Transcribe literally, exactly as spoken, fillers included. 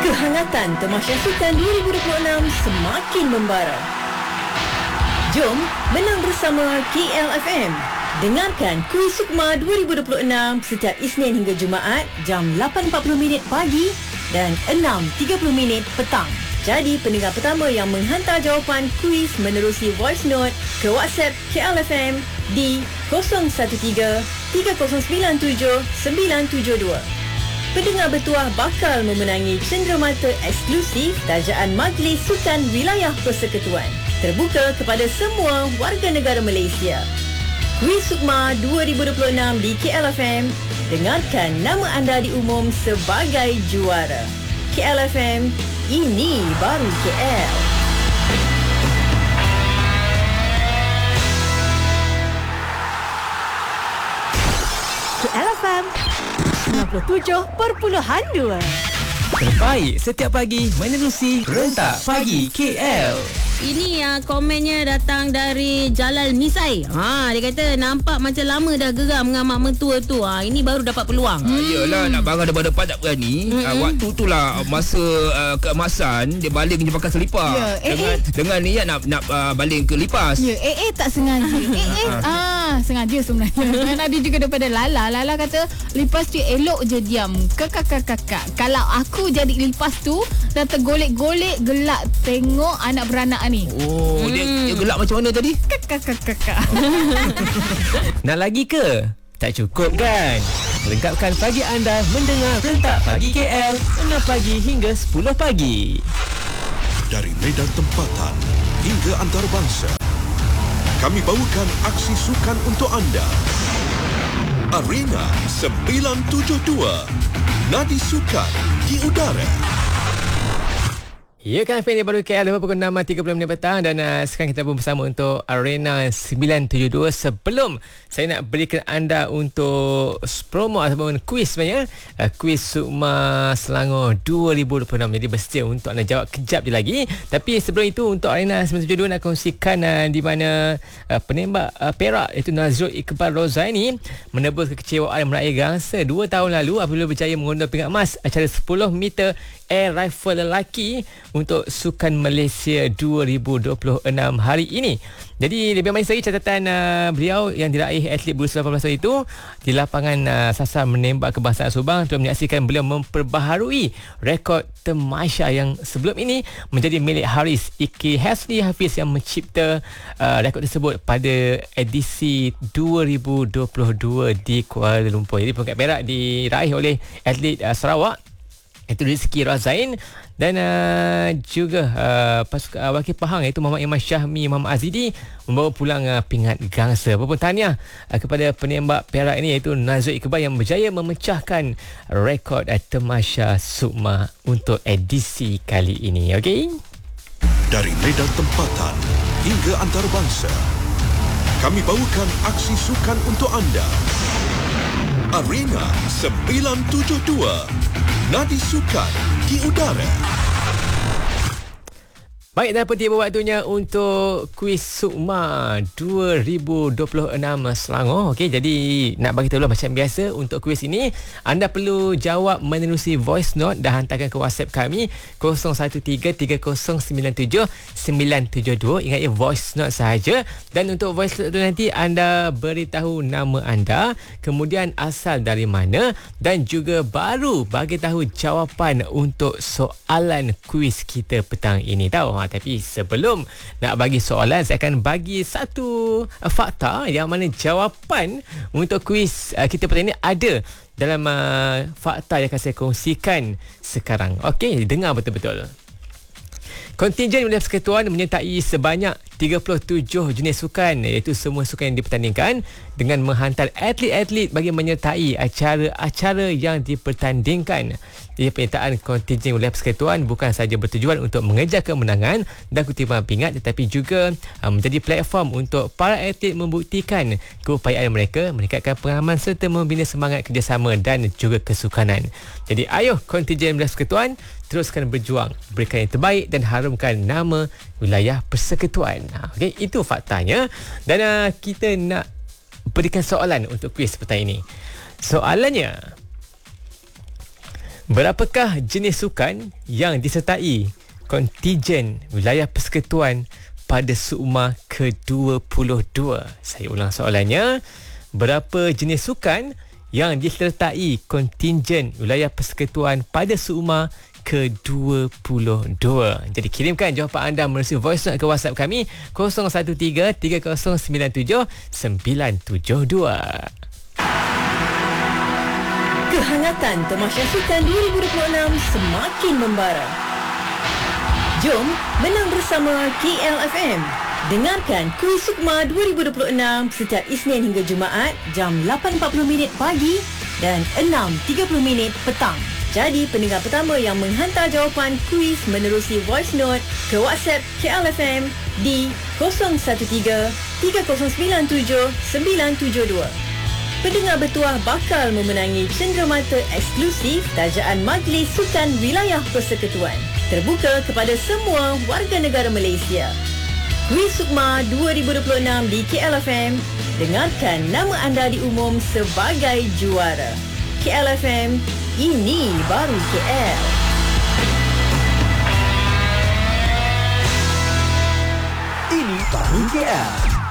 Kehangatan Tamasya Sukan dua ribu dua puluh enam semakin membara. Jom menang bersama K L F M. Dengarkan Kuis Sukma dua ribu dua puluh enam setiap Isnin hingga Jumaat jam lapan empat puluh minit pagi dan enam tiga puluh minit petang. Jadi pendengar pertama yang menghantar jawapan kuis menerusi voice note ke WhatsApp K L F M di kosong satu tiga tiga kosong sembilan tujuh sembilan tujuh dua. Pendengar bertuah bakal memenangi cenderamata eksklusif Tajaan Majlis Sukan Wilayah Persekutuan. Terbuka kepada semua warga negara Malaysia. Kuis Sukma dua ribu dua puluh enam di K L F M. Dengarkan nama anda diumum sebagai juara. K L F M, ini baru K L. K L F M sembilan puluh tujuh perpuluhan dua. Terbaik setiap pagi menerusi Rentak Pagi K L. Ini uh, komennya datang dari Jalal Misai. Ha, dia kata nampak macam lama dah geram dengan mak mentua tu. Ha, ini baru dapat peluang. Hmm. Yelah, nak barang daripada depan tak berani. Hmm. Uh, waktu tu lah masa uh, keemasan dia baling je pakai selipar. Ya, eh, dengan eh. dengan niat nak nak uh, baling ke lipas. Ya, eh eh tak sengaja. eh eh ah sengaja sebenarnya. Dan ada juga daripada Lala. Lala kata lipas tu elok je diam. Kakak-kakak. Kalau aku jadi lipas tu dah tergolek-golek gelak tengok anak beranak ni. Oh, hmm. dia, dia gelak macam mana tadi? Kakak-kakak. Nak lagi ke? Tak cukup kan? Lengkapkan pagi anda mendengar Rentak Pagi K L enam pagi hingga sepuluh pagi. Dari medan tempatan hingga antarabangsa, kami bawakan aksi sukan untuk anda. Arena sembilan tujuh dua, Nadi Sukan di udara. Ya kan, Fan, baru K L pukul enam tiga puluh minit petang dan uh, sekarang kita pun bersama untuk Arena sembilan tujuh dua. Sebelum saya nak berikan anda untuk promo ataupun kuis sebenarnya, uh, kuis Sukma Selangor dua ribu dua puluh enam. Jadi bersedia untuk anda jawab kejap je lagi. Tapi sebelum itu, untuk Arena sembilan tujuh dua nak kongsikan uh, di mana uh, penembak uh, Perak iaitu Nazrul Iqbal Rozaini menebus kekecewaan meraih gangsa dua tahun lalu apabila berjaya mengundur pingat emas acara sepuluh meter air rifle lelaki untuk Sukan Malaysia dua ribu dua puluh enam hari ini. Jadi lebih manis lagi catatan uh, beliau yang diraih atlet berusia lapan belas tahun itu di lapangan uh, sasar menembak kebangsaan Subang telah menyaksikan beliau memperbaharui rekod Temasya yang sebelum ini menjadi milik Haris Iki Hasli Hafiz yang mencipta uh, rekod tersebut pada edisi dua ribu dua puluh dua di Kuala Lumpur. Jadi peringkat perak diraih oleh atlet uh, Sarawak itu Rizky Razain dan uh, juga uh, pasukan uh, wakil Pahang iaitu Muhammad Iman Syahmi Muhammad Azidi membawa pulang uh, pingat gangsa. Apapun tahniah uh, kepada penembak Perak ini iaitu Nazrul Iqbal yang berjaya memecahkan rekod uh, Temasya Sukma untuk edisi kali ini. Okey. Dari medan tempatan hingga antarabangsa, kami bawakan aksi sukan untuk anda. Arena sembilan tujuh dua, Nadi Sukan di udara. Baik, dah pun tiba waktunya untuk kuis Sukma dua ribu dua puluh enam Selangor. Okey, jadi nak bagi tahu lah macam biasa untuk kuis ini, anda perlu jawab menerusi voice note dan hantarkan ke WhatsApp kami kosong satu tiga tiga kosong sembilan tujuh sembilan tujuh dua. Ingat ya, voice note sahaja. Dan untuk voice note tu nanti anda beritahu nama anda, kemudian asal dari mana dan juga baru bagi tahu jawapan untuk soalan kuis kita petang ini. Tahu ha? Tapi sebelum nak bagi soalan, saya akan bagi satu uh, fakta yang mana jawapan untuk kuis uh, kita petang ini ada dalam uh, fakta yang akan saya kongsikan sekarang. Okey, dengar betul-betul. Kontingen Wilayah Persekutuan menyertai sebanyak tiga puluh tujuh jenis sukan, iaitu semua sukan yang dipertandingkan, dengan menghantar atlet-atlet bagi menyertai acara-acara yang dipertandingkan. Jadi penyertaan kontingen Wilayah Persekutuan bukan sahaja bertujuan untuk mengejar kemenangan dan kutipan pingat, tetapi juga uh, menjadi platform untuk para atlet membuktikan keupayaan mereka, meningkatkan pengalaman serta membina semangat kerjasama dan juga kesukanan. Jadi ayo kontingen Wilayah Persekutuan, teruskan berjuang, berikan yang terbaik dan harumkan nama Wilayah Persekutuan. Ha, okay, itu faktanya. Dan uh, kita nak berikan soalan untuk kuis petang ini. Soalannya, Berapakah jenis sukan yang disertai kontingen wilayah persekutuan pada SUKMA ke dua puluh dua? Saya ulang soalannya. Berapa jenis sukan yang disertai kontingen wilayah persekutuan pada SUKMA ke dua puluh dua? Jadi kirimkan jawapan anda melalui voice note ke WhatsApp kami kosong satu tiga tiga kosong sembilan tujuh sembilan tujuh dua. Kehangatan Tamasya Sukan dua ribu dua puluh enam semakin membara. Jom menang bersama K L F M. Dengarkan Kuis SUKMA dua ribu dua puluh enam setiap Isnin hingga Jumaat jam lapan empat puluh minit pagi dan enam tiga puluh minit petang. Jadi pendengar pertama yang menghantar jawapan kuis menerusi voice note ke WhatsApp K L F M di kosong satu tiga tiga kosong sembilan tujuh sembilan tujuh dua. Pendengar bertuah bakal memenangi cenderamata eksklusif Tajaan Majlis Sukan Wilayah Persekutuan. Terbuka kepada semua warga negara Malaysia. Kuis SUKMA dua ribu dua puluh enam di K L F M. Dengarkan nama anda diumum sebagai juara. K L F M, ini baru K L.